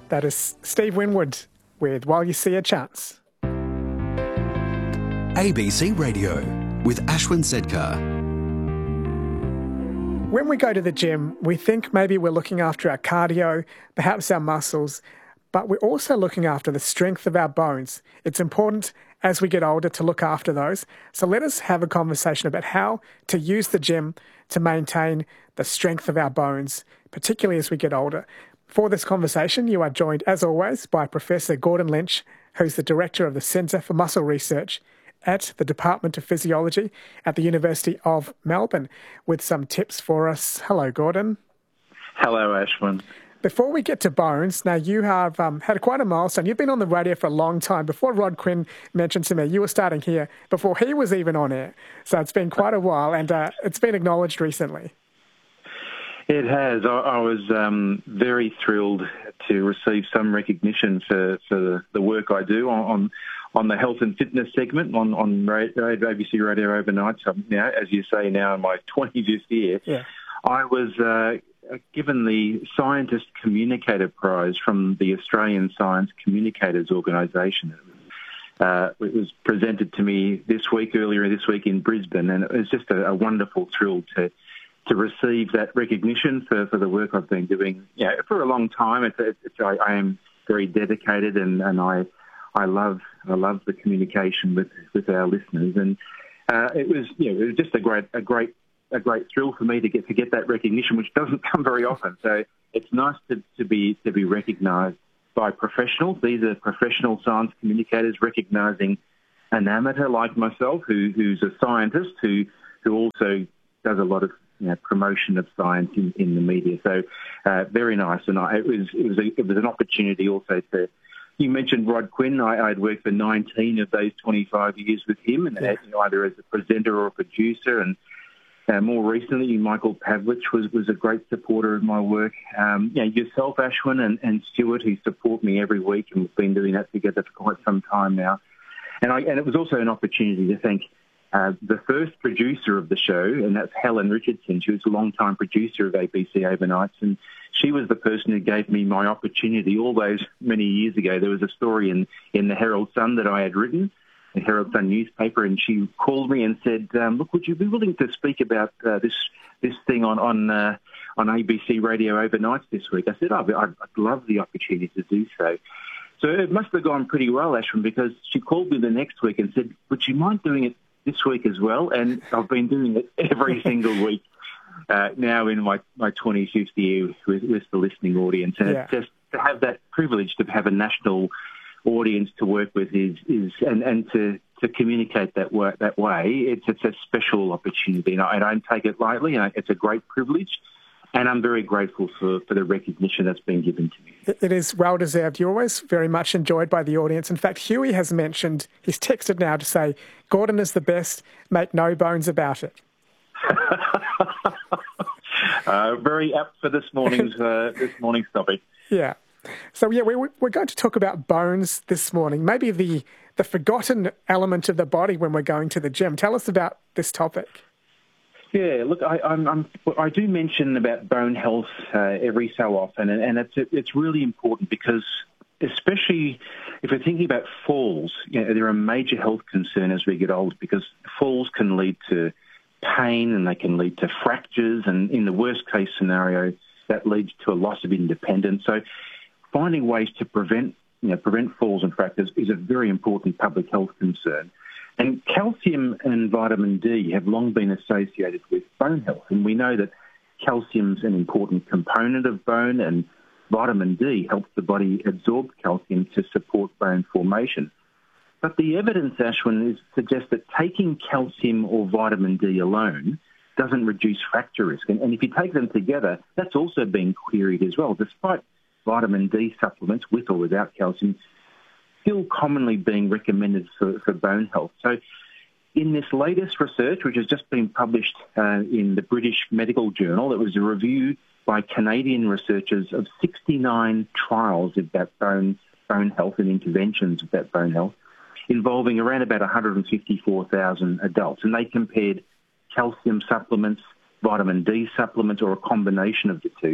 That is Steve Winwood with While You See a Chance. ABC Radio with Ashwin Sedkar. When we go to the gym, we think maybe we're looking after our cardio, perhaps our muscles, but we're also looking after the strength of our bones. It's important as we get older to look after those. So let us have a conversation about how to use the gym to maintain the strength of our bones, particularly as we get older. For this conversation, you are joined, as always, by Professor Gordon Lynch, who's the Director of the Centre for Muscle Research at the Department of Physiology at the University of Melbourne, with some tips for us. Hello, Gordon. Hello, Ashwin. Before we get to bones, now you have had quite a milestone. You've been on the radio for a long time. Before Rod Quinn mentioned to me, you were starting here before he was even on air. So it's been quite a while, and it's been acknowledged recently. It has. I was very thrilled to receive some recognition for the work I do on the health and fitness segment on ABC Radio Overnights. Now, as you say, now in my 25th year. Yeah. I was given the Scientist Communicator Prize from the Australian Science Communicators Organisation. It was presented to me earlier this week in Brisbane, and it was just a wonderful thrill to receive that recognition for the work I've been doing for a long time. I am very dedicated, and I love the communication with our listeners, and it was just a great thrill for me to get that recognition, which doesn't come very often. So it's nice to be recognised by professionals. These are professional science communicators recognising an amateur like myself, who's a scientist who also does a lot of promotion of science in the media. So very nice, and it was an opportunity also to. You mentioned Rod Quinn. I'd worked for 19 of those 25 years with him, and either as a presenter or a producer. And more recently, Michael Pavlich was a great supporter of my work. Yourself, Ashwin, and Stuart, who support me every week, and we've been doing that together for quite some time now. And it was also an opportunity to thank the first producer of the show, and that's Helen Richardson. She was a long-time producer of ABC Overnights, and she was the person who gave me my opportunity all those many years ago. There was a story in the Herald Sun that I had written, the Herald Sun newspaper, and she called me and said, look, would you be willing to speak about this thing on ABC Radio Overnights this week? I said, I'd love the opportunity to do so. So it must have gone pretty well, Ashwin, because she called me the next week and said, would you mind doing it this week as well? And I've been doing it every single week now in my 25th year with the listening audience. And just to have that privilege to have a national audience to work with and to communicate that way, it's a special opportunity. And I don't take it lightly, and it's a great privilege. And I'm very grateful for the recognition that's been given to me. It is well-deserved. You're always very much enjoyed by the audience. In fact, Huey has mentioned, he's texted now to say, Gordon is the best, make no bones about it. Very apt for this morning's topic. Yeah. So, we're going to talk about bones this morning, maybe the forgotten element of the body when we're going to the gym. Tell us about this topic. Yeah, look, I do mention about bone health every so often, and it's really important because, especially if we're thinking about falls, they're a major health concern as we get older because falls can lead to pain and they can lead to fractures, and in the worst case scenario, that leads to a loss of independence. So, finding ways to prevent falls and fractures is a very important public health concern. And calcium and vitamin D have long been associated with bone health. And we know that calcium's an important component of bone, and vitamin D helps the body absorb calcium to support bone formation. But the evidence, Ashwin, suggests that taking calcium or vitamin D alone doesn't reduce fracture risk. And if you take them together, that's also been queried as well. Despite vitamin D supplements, with or without calcium, still commonly being recommended for bone health. So in this latest research, which has just been published in the British Medical Journal, it was a review by Canadian researchers of 69 trials about bone health and interventions about bone health, involving around about 154,000 adults. And they compared calcium supplements, vitamin D supplements, or a combination of the two,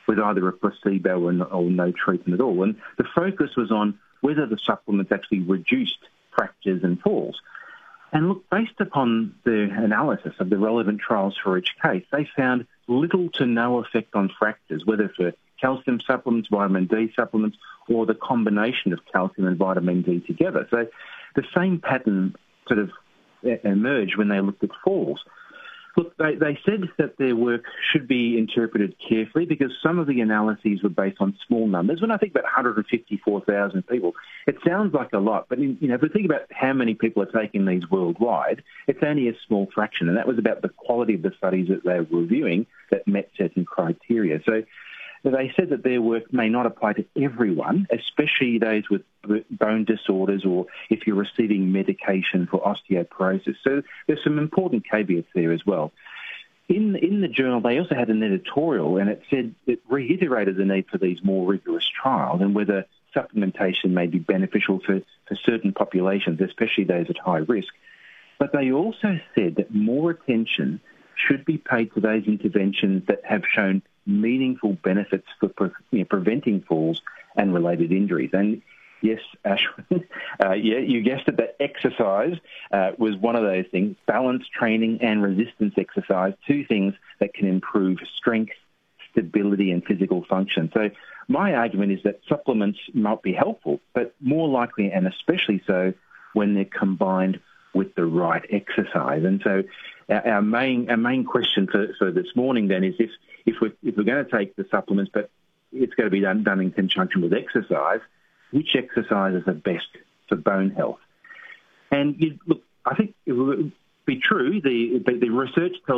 with either a placebo or no treatment at all. And the focus was on whether the supplements actually reduced fractures and falls. And look, based upon the analysis of the relevant trials for each case, they found little to no effect on fractures, whether for calcium supplements, vitamin D supplements, or the combination of calcium and vitamin D together. So the same pattern sort of emerged when they looked at falls. Look, they said that their work should be interpreted carefully because some of the analyses were based on small numbers. When I think about 154,000 people, it sounds like a lot, but if we think about how many people are taking these worldwide, it's only a small fraction, and that was about the quality of the studies that they were reviewing that met certain criteria. So they said that their work may not apply to everyone, especially those with bone disorders or if you're receiving medication for osteoporosis. So there's some important caveats there as well. In the journal, they also had an editorial, and it reiterated the need for these more rigorous trials and whether supplementation may be beneficial for certain populations, especially those at high risk. But they also said that more attention should be paid to those interventions that have shown meaningful benefits for preventing falls and related injuries. And yes, Ashwin, you guessed it, that exercise was one of those things, balance training and resistance exercise, two things that can improve strength, stability and physical function. So my argument is that supplements might be helpful, but more likely and especially so when they're combined with the right exercise. And so our main question for this morning then is if we're going to take the supplements, but it's going to be done in conjunction with exercise, which exercises are best for bone health? And look, I think it would be true. The research tells